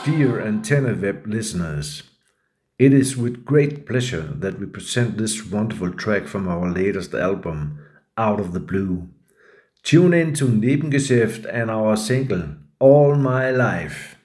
Dear Antenna Web listeners, it is with great pleasure that we present this wonderful track from our latest album, Out of the Blue. Tune in to Nebengeschäft and our single, All My Life.